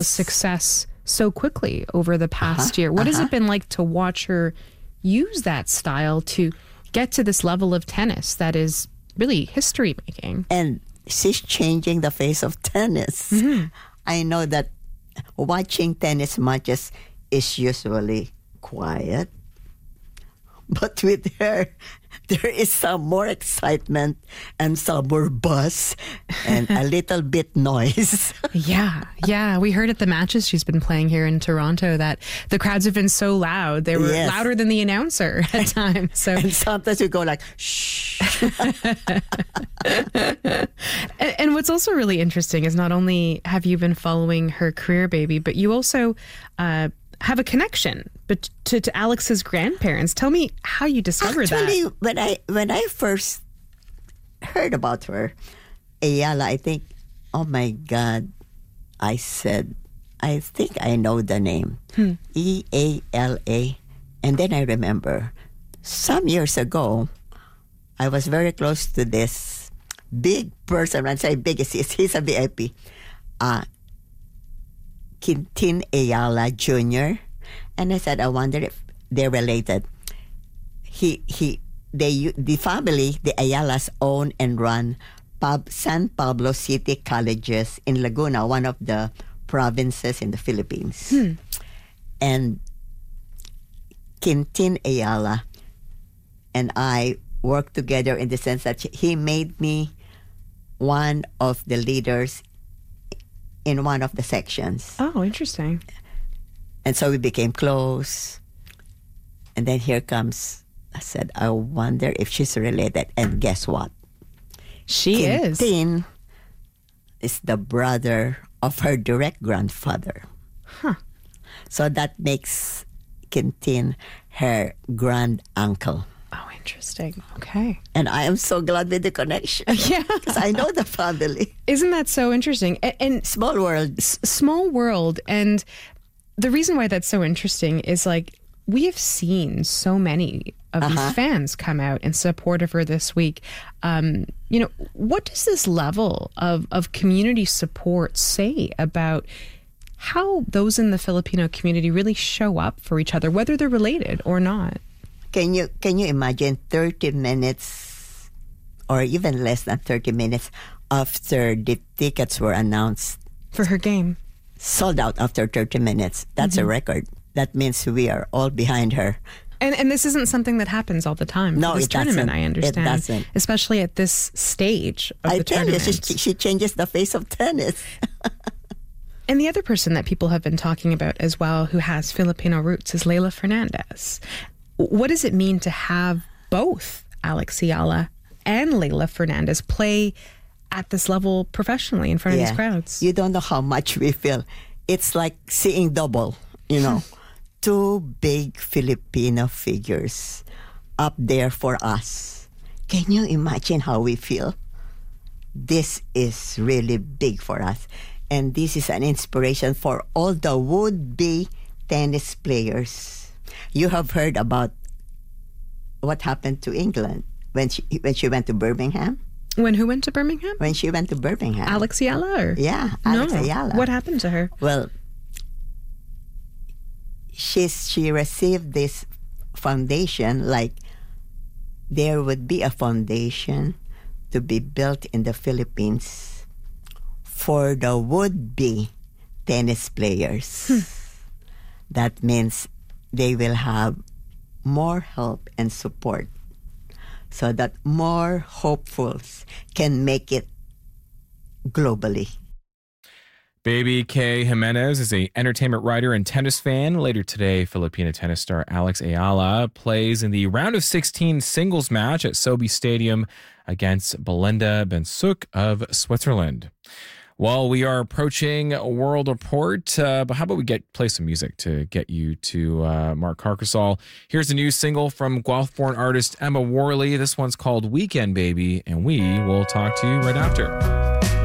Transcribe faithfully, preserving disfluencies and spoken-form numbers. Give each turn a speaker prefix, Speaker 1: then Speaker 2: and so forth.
Speaker 1: success so quickly over the past
Speaker 2: Uh-huh,
Speaker 1: year. What
Speaker 2: uh-huh.
Speaker 1: has it been like to watch her use that style to get to this level of tennis that is really history making?
Speaker 2: And she's changing the face of tennis.
Speaker 1: Mm-hmm.
Speaker 2: I know that watching tennis matches is usually quiet, but with her, there is some more excitement and some more buzz and a little bit noise.
Speaker 1: Yeah, yeah. We heard at the matches she's been playing here in Toronto that the crowds have been so loud. They were
Speaker 2: Yes.
Speaker 1: louder than the announcer at times. So,
Speaker 2: And sometimes you go like, shh.
Speaker 1: and, and what's also really interesting is not only have you been following her career, baby, but you also uh, have a connection but to, to Alex's grandparents. Tell me how you discovered
Speaker 2: Actually,
Speaker 1: that.
Speaker 2: when I when I first heard about her, Ayala, I think, oh my God, I said, I think I know the name, E A L A, and then I remember some years ago, I was very close to this big person. When I say big, he's, he's a V I P, uh, Quintin Ayala Junior And I said, I wonder if they're related. He he they the family, the Ayalas, own and run Pab, San Pablo City Colleges in Laguna, one of the provinces in the Philippines.
Speaker 1: Hmm.
Speaker 2: And Quintin Ayala and I worked together in the sense that he made me one of the leaders in one of the sections.
Speaker 1: Oh, interesting.
Speaker 2: And so we became close. And then here comes, I said, I wonder if she's related. And guess what?
Speaker 1: She is.
Speaker 2: Quintin is the brother of her direct grandfather.
Speaker 1: Huh.
Speaker 2: So that makes Quintin her grand uncle.
Speaker 1: Oh, interesting. Okay.
Speaker 2: And I am so glad with the connection.
Speaker 1: Yeah.
Speaker 2: Because I know the family.
Speaker 1: Isn't that so interesting? And, and
Speaker 2: Small world.
Speaker 1: s- small world. And the reason why that's so interesting is like we have seen so many of
Speaker 2: Uh-huh.
Speaker 1: these fans come out in support of her this week. Um, you know, what does this level of, of community support say about how those in the Filipino community really show up for each other, whether they're related or not?
Speaker 2: Can you can you imagine thirty minutes or even less than thirty minutes after the tickets were announced,
Speaker 1: For her game.
Speaker 2: sold out after thirty minutes? That's
Speaker 1: Mm-hmm.
Speaker 2: a record. That means we are all behind her.
Speaker 1: And and this isn't something that happens all the time.
Speaker 2: No,
Speaker 1: for this
Speaker 2: it
Speaker 1: tournament,
Speaker 2: doesn't.
Speaker 1: I understand.
Speaker 2: It doesn't.
Speaker 1: Especially at this stage of
Speaker 2: I
Speaker 1: the
Speaker 2: tell you,
Speaker 1: tournament.
Speaker 2: she, she changes the face of tennis.
Speaker 1: And the other person that people have been talking about as well who has Filipino roots is Leylah Fernandez. What does it mean to have both Alex Ayala and Leylah Fernandez play at this level professionally in front of these crowds?
Speaker 2: You don't know how much we feel. It's like seeing double, you know. Two big Filipino figures up there for us. Can you imagine how we feel? This is really big for us. And this is an inspiration for all the would-be tennis players. You have heard about what happened to England when she when she went to Birmingham?
Speaker 1: When who went to Birmingham?
Speaker 2: When she went to Birmingham.
Speaker 1: Alex Ayala? Or?
Speaker 2: Yeah, Alex
Speaker 1: no.
Speaker 2: Ayala.
Speaker 1: What happened to her?
Speaker 2: Well, she's, she received this foundation, like there would be a foundation to be built in the Philippines for the would-be tennis players.
Speaker 1: Hmm.
Speaker 2: That means they will have more help and support so that more hopefuls can make it globally.
Speaker 3: Baby K. Jimenez is an entertainment writer and tennis fan. Later today, Filipino tennis star Alex Ayala plays in the round of sixteen singles match at Sobe Stadium against Belinda Bensuk of Switzerland. Well, we are approaching a World Report, uh, but how about we get play some music to get you to uh, Mark Carcasol. Here's a new single from Guelph-born artist Emma Worley. This one's called Weekend Baby, and we will talk to you right after.